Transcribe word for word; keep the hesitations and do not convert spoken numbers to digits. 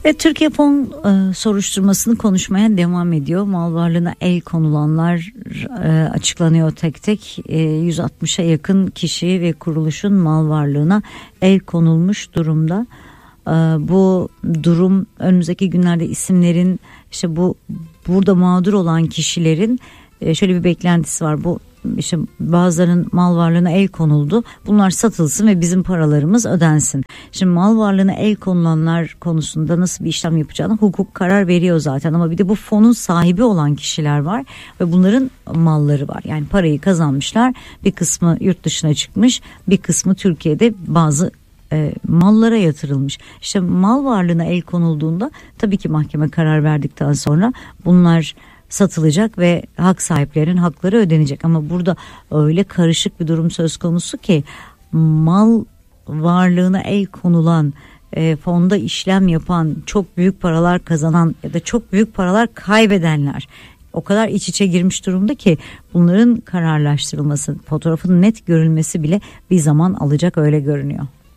Ve Türkiye Fon e, soruşturmasını konuşmaya devam ediyor. Mal varlığına el konulanlar e, açıklanıyor tek tek. E, yüz altmışa yakın kişi ve kuruluşun mal varlığına el konulmuş durumda. E, bu durum önümüzdeki günlerde isimlerin, işte bu burada mağdur olan kişilerin e, şöyle bir beklentisi var. Bu İşte bazılarının mal varlığına el konuldu. Bunlar satılsın ve bizim paralarımız ödensin. Şimdi mal varlığına el konulanlar konusunda nasıl bir işlem yapacağını hukuk karar veriyor zaten. Ama bir de bu fonun sahibi olan kişiler var ve bunların malları var. Yani parayı kazanmışlar. Bir kısmı yurt dışına çıkmış, bir kısmı Türkiye'de bazı e, mallara yatırılmış. İşte mal varlığına el konulduğunda tabii ki mahkeme karar verdikten sonra bunlar satılacak ve hak sahiplerinin hakları ödenecek. Ama burada öyle karışık bir durum söz konusu ki mal varlığına el konulan, e, fonda işlem yapan, çok büyük paralar kazanan ya da çok büyük paralar kaybedenler o kadar iç içe girmiş durumda ki bunların kararlaştırılması, fotoğrafın net görülmesi bile bir zaman alacak, öyle görünüyor.